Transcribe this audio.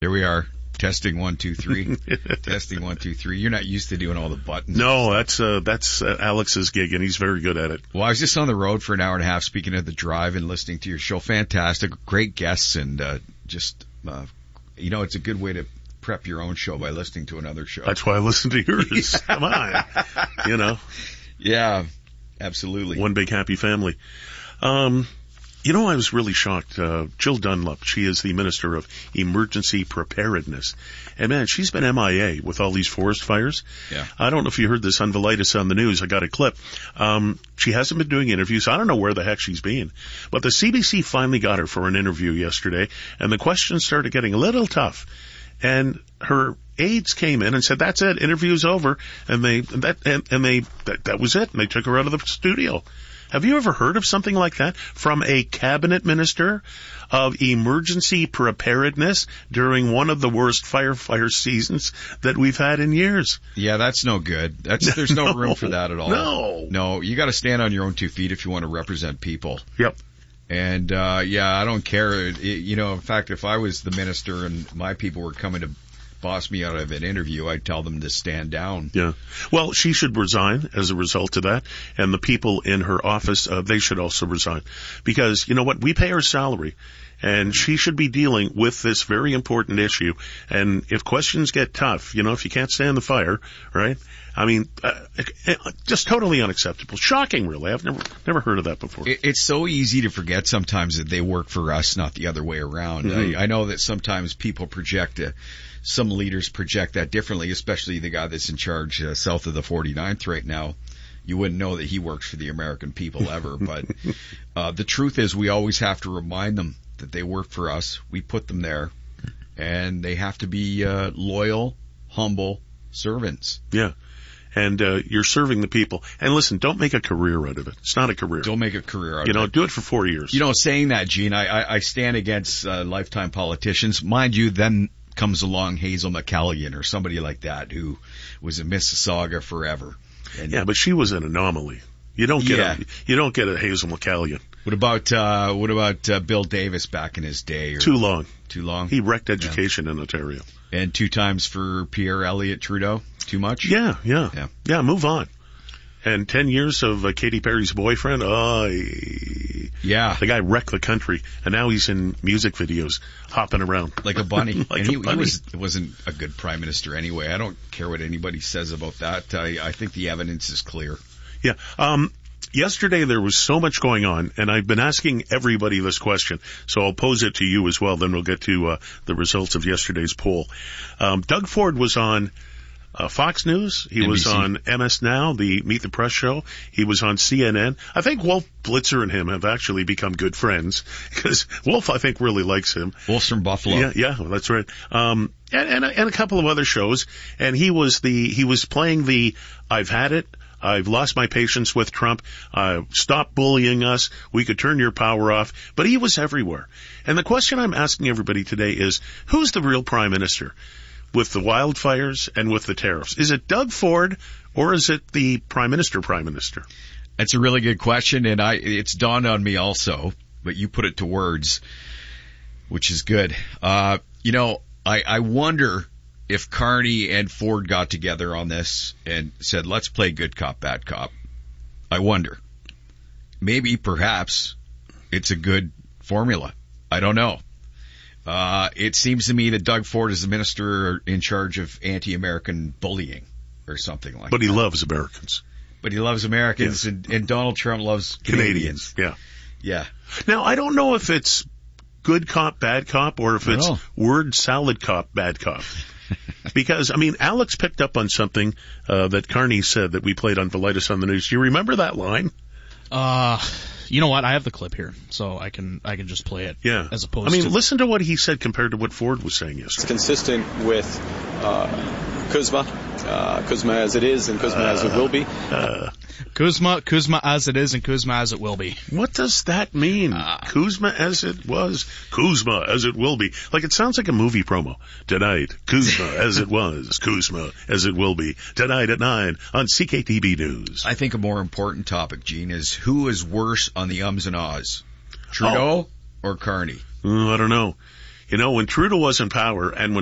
There we are. Testing 1, 2, 3. Testing 1, 2, 3. You're not used to doing all the buttons. No, that's Alex's gig, and he's very good at it. Well, I was just on the road for an hour and a half, speaking of the drive and listening to your show. Fantastic, great guests, and it's a good way to prep your own show by listening to another show. That's why I listen to yours. Come on, Yeah, absolutely. One big happy family. I was really shocked. Jill Dunlop, she is the Minister of Emergency Preparedness. And man, she's been MIA with all these forest fires. Yeah. I don't know if you heard this on Velitis on the news. I got a clip. She hasn't been doing interviews. I don't know where the heck she's been. But the CBC finally got her for an interview yesterday, and the questions started getting a little tough. And her aides came in and said, "That's it, interview's over." And that was it. And they took her out of the studio. Have you ever heard of something like that from a cabinet minister of emergency preparedness during one of the worst fire seasons that we've had in years? Yeah, that's no good. There's no room for that at all. No, you got to stand on your own 2 feet if you want to represent people. Yep. And I don't care. In fact, if I was the minister and my people were coming to boss me out of an interview, I'd tell them to stand down. Yeah. Well, she should resign as a result of that, and the people in her office, they should also resign. Because, you know what, we pay her salary, and she should be dealing with this very important issue. And if questions get tough, if you can't stand the fire, right? I mean, just totally unacceptable. Shocking, really. I've never heard of that before. It's so easy to forget sometimes that they work for us, not the other way around. Mm-hmm. I know that sometimes people some leaders project that differently, especially the guy that's in charge south of the 49th right now. You wouldn't know that he works for the American people ever. But the truth is we always have to remind them that they work for us. We put them there, and they have to be loyal, humble servants. Yeah. And you're serving the people. And listen, don't make a career out of it. It's not a career. Don't make a career out of it. Do it for 4 years. Saying that, Gene, I stand against lifetime politicians. Mind you, then comes along Hazel McCallion or somebody like that who was in Mississauga forever. And but she was an anomaly. You don't get a Hazel McCallion. What about Bill Davis back in his day? Too long. Too long? He wrecked education in Ontario. And 2 times for Pierre Elliott Trudeau? Too much? Yeah, move on. And 10 years of Katy Perry's boyfriend? Yeah. The guy wrecked the country, and now he's in music videos, hopping around. Like a bunny. He wasn't a good prime minister anyway. I don't care what anybody says about that. I think the evidence is clear. Yeah. Yesterday there was so much going on, and I've been asking everybody this question, so I'll pose it to you as well, then we'll get to the results of yesterday's poll. Doug Ford was on Fox News. He was on MS Now, the Meet the Press show. He was on CNN. I think Wolf Blitzer and him have actually become good friends because Wolf, I think, really likes him. Wolf's from Buffalo. Yeah, that's right. And a couple of other shows. And he was playing the I've had it. I've lost my patience with Trump. Stop bullying us. We could turn your power off. But he was everywhere. And the question I'm asking everybody today is, who's the real prime minister? With the wildfires and with the tariffs? Is it Doug Ford or is it the Prime Minister? That's a really good question, and it's dawned on me also, but you put it to words, which is good. I wonder if Carney and Ford got together on this and said, let's play good cop, bad cop. I wonder. Maybe, perhaps, it's a good formula. I don't know. It seems to me that Doug Ford is the minister in charge of anti-American bullying or something like that. But he loves Americans. But he loves Americans, yes. and Donald Trump loves Canadians. Yeah. Now, I don't know if it's good cop, bad cop, or if it's word salad cop, bad cop. Because, Alex picked up on something that Carney said that we played on Velitis on the news. Do you remember that line? You know what? I have the clip here, so I can just play it. Yeah. As opposed to... listen to what he said compared to what Ford was saying yesterday. It's consistent with Kuzma as it is and Kuzma as it will be. Kuzma as it is and Kuzma as it will be. What does that mean? Kuzma as it was, Kuzma as it will be. Like, it sounds like a movie promo. Tonight, Kuzma as it was, Kuzma as it will be. Tonight at 9 on CKTB News. I think a more important topic, Gene, is who is worse on the ums and ahs? Trudeau or Carney? I don't know. You know, when Trudeau was in power and when